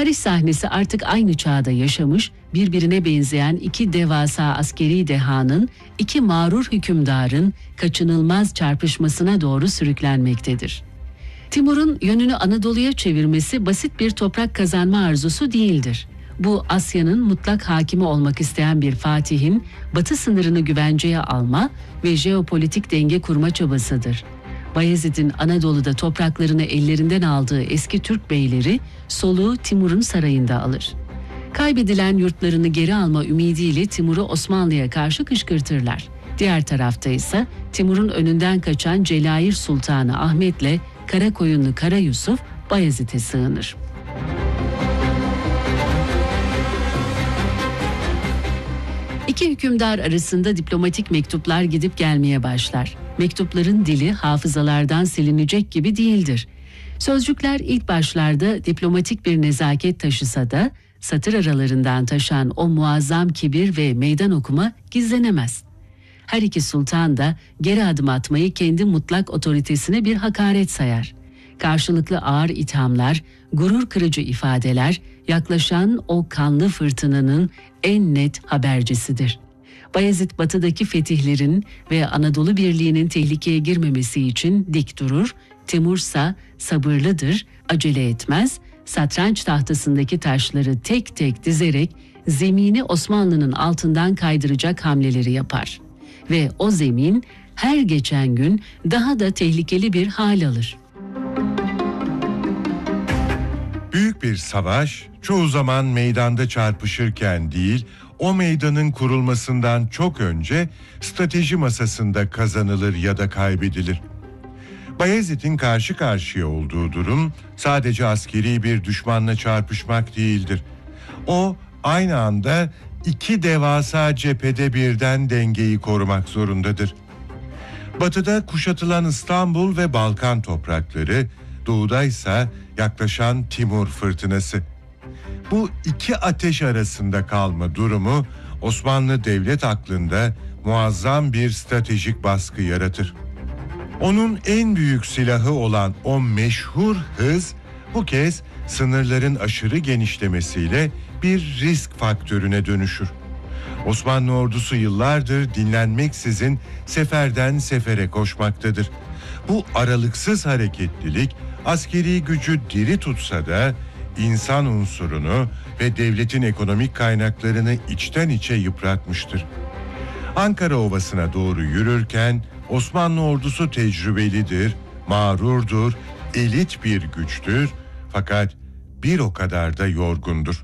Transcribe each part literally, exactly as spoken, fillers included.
Tarih sahnesi artık aynı çağda yaşamış, birbirine benzeyen iki devasa askeri dehanın, iki mağrur hükümdarın kaçınılmaz çarpışmasına doğru sürüklenmektedir. Timur'un yönünü Anadolu'ya çevirmesi basit bir toprak kazanma arzusu değildir. Bu, Asya'nın mutlak hakimi olmak isteyen bir fatihin batı sınırını güvenceye alma ve jeopolitik denge kurma çabasıdır. Bayezid'in Anadolu'da topraklarını ellerinden aldığı eski Türk beyleri soluğu Timur'un sarayında alır. Kaybedilen yurtlarını geri alma ümidiyle Timur'u Osmanlı'ya karşı kışkırtırlar. Diğer tarafta ise Timur'un önünden kaçan Celayir Sultanı Ahmet'le Karakoyunlu Kara Yusuf Bayezid'e sığınır. İki hükümdar arasında diplomatik mektuplar gidip gelmeye başlar. Mektupların dili hafızalardan silinecek gibi değildir. Sözcükler ilk başlarda diplomatik bir nezaket taşısa da satır aralarından taşan o muazzam kibir ve meydan okuma gizlenemez. Her iki sultan da geri adım atmayı kendi mutlak otoritesine bir hakaret sayar. Karşılıklı ağır ithamlar, gurur kırıcı ifadeler yaklaşan o kanlı fırtınanın en net habercisidir. Bayezid batıdaki fetihlerin ve Anadolu Birliği'nin tehlikeye girmemesi için dik durur, Timursa sabırlıdır, acele etmez, satranç tahtasındaki taşları tek tek dizerek zemini Osmanlı'nın altından kaydıracak hamleleri yapar. Ve o zemin her geçen gün daha da tehlikeli bir hal alır. Büyük bir savaş çoğu zaman meydanda çarpışırken değil, o meydanın kurulmasından çok önce strateji masasında kazanılır ya da kaybedilir. Bayezid'in karşı karşıya olduğu durum sadece askeri bir düşmanla çarpışmak değildir. O aynı anda iki devasa cephede birden dengeyi korumak zorundadır. Batıda kuşatılan İstanbul ve Balkan toprakları, doğuda ise yaklaşan Timur fırtınası. Bu iki ateş arasında kalma durumu Osmanlı devlet aklında muazzam bir stratejik baskı yaratır. Onun en büyük silahı olan o meşhur hız bu kez sınırların aşırı genişlemesiyle bir risk faktörüne dönüşür. Osmanlı ordusu yıllardır dinlenmeksizin seferden sefere koşmaktadır. Bu aralıksız hareketlilik askeri gücü diri tutsa da insan unsurunu ve devletin ekonomik kaynaklarını içten içe yıpratmıştır. Ankara Ovası'na doğru yürürken Osmanlı ordusu tecrübelidir, mağrurdur, elit bir güçtür fakat bir o kadar da yorgundur.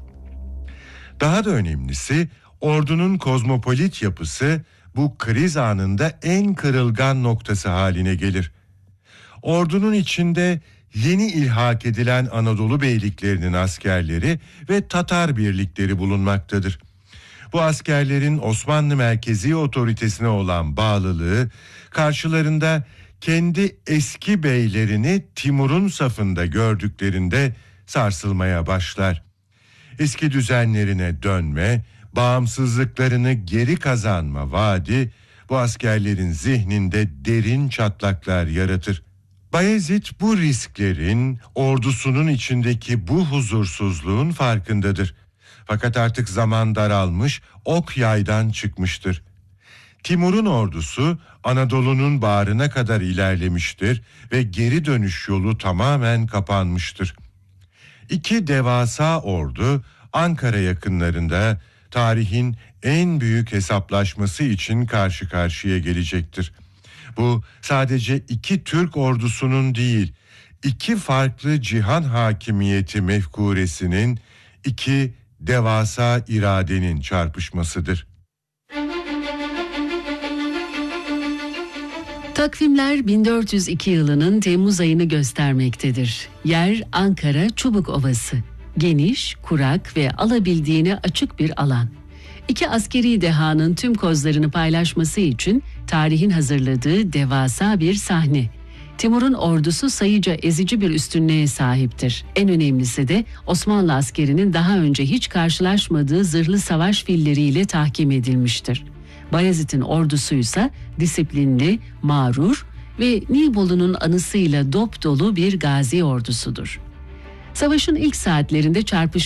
Daha da önemlisi ordunun kozmopolit yapısı bu kriz anında en kırılgan noktası haline gelir. Ordunun içinde yeni ilhak edilen Anadolu beyliklerinin askerleri ve Tatar birlikleri bulunmaktadır. Bu askerlerin Osmanlı merkezi otoritesine olan bağlılığı karşılarında kendi eski beylerini Timur'un safında gördüklerinde sarsılmaya başlar. Eski düzenlerine dönme, bağımsızlıklarını geri kazanma vaadi bu askerlerin zihninde derin çatlaklar yaratır. Bayezid bu risklerin, ordusunun içindeki bu huzursuzluğun farkındadır. Fakat artık zaman daralmış, ok yaydan çıkmıştır. Timur'un ordusu Anadolu'nun bağrına kadar ilerlemiştir ve geri dönüş yolu tamamen kapanmıştır. İki devasa ordu Ankara yakınlarında tarihin en büyük hesaplaşması için karşı karşıya gelecektir. Bu sadece iki Türk ordusunun değil, iki farklı cihan hakimiyeti mefkuresinin, iki devasa iradenin çarpışmasıdır. Takvimler bin dört yüz iki yılının Temmuz ayını göstermektedir. Yer Ankara Çubuk Ovası. Geniş, kurak ve alabildiğine açık bir alan. İki askeri dehanın tüm kozlarını paylaşması için tarihin hazırladığı devasa bir sahne. Timur'un ordusu sayıca ezici bir üstünlüğe sahiptir. En önemlisi de Osmanlı askerinin daha önce hiç karşılaşmadığı zırhlı savaş filleriyle tahkim edilmiştir. Bayezid'in ordusu ise disiplinli, mağrur ve Nibolu'nun anısıyla dop dolu bir gazi ordusudur. Savaşın ilk saatlerinde çarpışma